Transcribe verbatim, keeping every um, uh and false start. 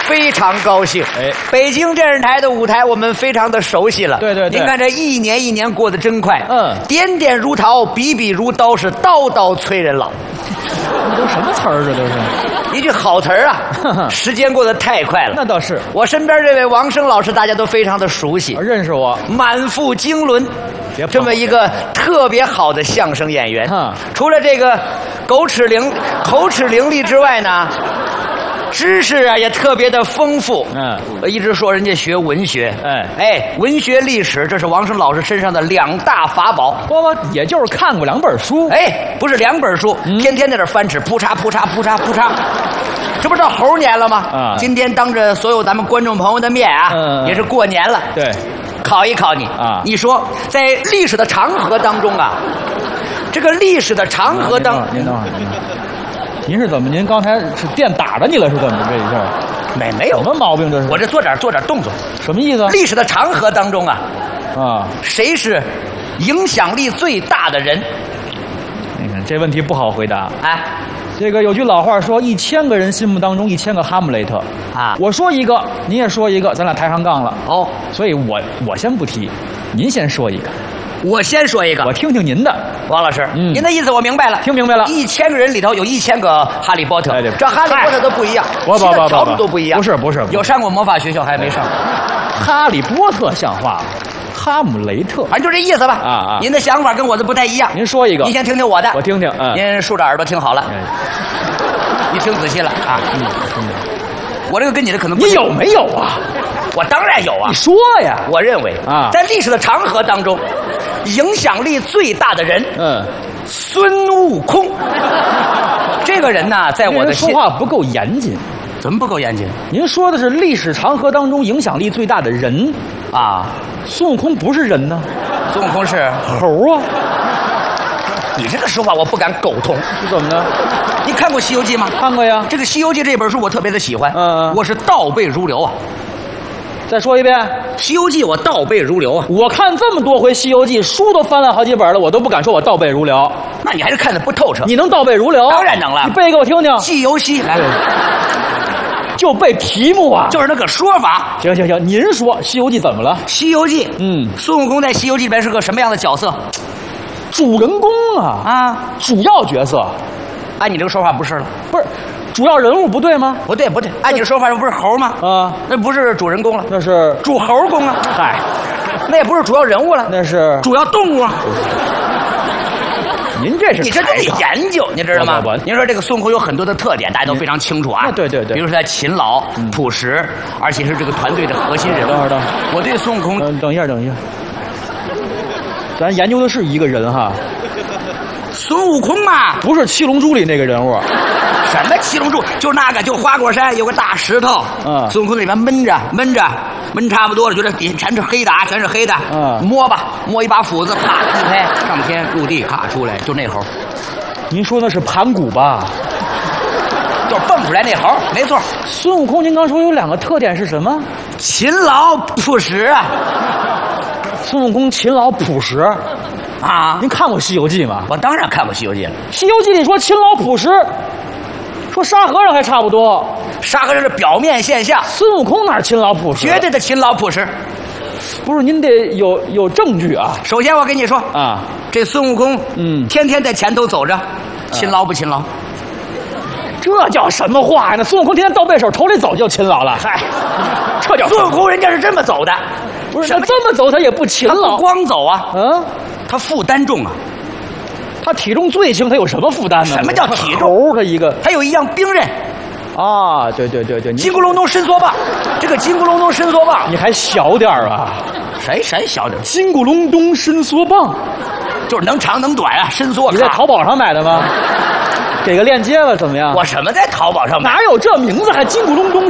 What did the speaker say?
非常高兴。 哎， 北京电视台的舞台我们非常的熟悉了。 对对对， 您看这一年一年过得真快。 嗯， 点点如桃，笔笔如刀，是刀刀催人老。 这都什么词儿？这都是一句好词儿啊！时间过得太快了。 那倒是。 我身边这位王声老师，大家都非常的熟悉， 认识我， 满腹经纶，这么一个特别好的相声演员。 嗯， 除了这个狗齿伶口齿伶俐之外呢，知识啊也特别的丰富。 嗯， 我一直说人家学文学， 哎哎，文学历史，这是王声老师身上的两大法宝。 我也就是看过两本书， 哎，不是两本书，嗯、天天在这翻纸，扑嚓扑嚓扑嚓扑嚓。这不到猴年了吗？ 啊！ 今天当着所有咱们观众朋友的面啊， 嗯、 也是过年了。 对， 考一考你啊！ 你说在历史的长河当中啊，这个历史的长河当， 您等会儿，您等会儿，您是怎么？您刚才是电打着你了是怎么这一下？ 没没有什么毛病这是？ 我这做点做点动作， 什么意思？ 历史的长河当中啊， 啊， 谁是影响力最大的人？ 你看这问题不好回答啊。 这个有句老话说，一千个人心目当中一千个哈姆雷特啊。 我说一个，您也说一个，咱俩抬上杠了。 哦， 所以我我先不提，您先说一个。 我先说一个， 我听听您的。 王老师， 嗯， 您的意思我明白了， 听明白了。 一千个人里头有一千个哈利波特， 哎、对， 这哈利波特都不一样， 我新的条路都不一样。 不是不是， 有上过魔法学校还没上过。 哈利波特像话，哈姆雷特， 反正就这意思吧。 啊啊！ 您的想法跟我的不太一样。 您说一个， 您先听听我的， 我听听。嗯， 您竖着耳朵听好了。 哎， 你听仔细了啊。 嗯嗯， 我这个跟你的可能不你有没有啊？ 我当然有啊。 你说呀。 我认为啊， 在历史的长河当中，影响力最大的人， 嗯， 孙悟空。这个人呢，在我的说话不够严谨。 怎么不够严谨？ 您说的是历史长河当中影响力最大的人啊， 孙悟空不是人呢， 孙悟空是猴啊。 你这个说法我不敢苟同。 是怎么呢？ 你看过《西游记》吗？ 看过呀。 这个《西游记》这本书我特别的喜欢， 嗯， 我是倒背如流啊。 再说一遍，《 西游记》我倒背如流啊。 我看这么多回《西游记》，书都翻了好几本了，我都不敢说我倒背如流。 那你还是看得不透彻。 你能倒背如流？ 当然能了。 你背给我听听。 《西游记》来， 就背题目啊， 就是那个说法。 行行行，您说《西游记》怎么了？ 《西游记》， 嗯， 孙悟空在《西游记》里边是个什么样的角色？ 主人公啊啊， 主要角色。 按你这个说法不是了， 不是主要人物不对吗？ 不对不对，按你的说法，不是猴吗？ 啊， 那不是主人公了， 那是主猴公啊。 嗨， 那也不是主要人物了， 那是主要动物啊。 您这是你这得研究，你知道吗？ 我我您说这个孙悟空有很多的特点，大家都非常清楚啊。 对对对， 比如说他勤劳、朴实，而且是这个团队的核心人物。 等会儿等会儿， 我对孙悟空， 嗯，等一下等一下，咱研究的是一个人哈。 孙悟空嘛， 不是七龙珠里那个人物。 什么七龙珠？就那个，就花果山有个大石头， 嗯， 孙悟空在里面闷着闷着闷差不多了，觉得底下全是黑的啊，全是黑的， 嗯， 摸吧，摸一把斧子，啪一拍，上天入地，咔出来，就那猴。 您说那是盘古吧？ 就是蹦出来那猴，没错。 孙悟空，您刚说有两个特点是什么？ 勤劳朴实啊。 孙悟空勤劳朴实。 啊， 您看过《西游记》吗？ 我当然看过《西游记》了， 《西游记》里说勤劳朴实，说沙和尚还差不多。 沙和尚是表面现象， 孙悟空哪儿勤劳朴实？ 绝对的勤劳朴实。 不是，您得有有证据啊。 首先，我跟你说啊， 这孙悟空， 嗯， 天天在前头走着，勤劳不勤劳？ 这叫什么话呀？那孙悟空天天倒背手，头里走就勤劳了。嗨，这叫孙悟空，人家是这么走的。 不是，他这么走他也不勤劳， 他不光走啊， 嗯。 他负担重啊， 他体重最轻，他有什么负担呢？ 什么叫体重？ 他一个， 他有一样兵刃， 啊，对对对对， 金箍龙洞伸缩棒，这个金箍龙洞伸缩棒， 你还小点啊？ 谁谁小点？ 金箍龙洞伸缩棒， 就是能长能短啊，伸缩。 你在淘宝上买的吗？给个链接吧，怎么样？ 我什么在淘宝上买？ 哪有这名字还金箍龙洞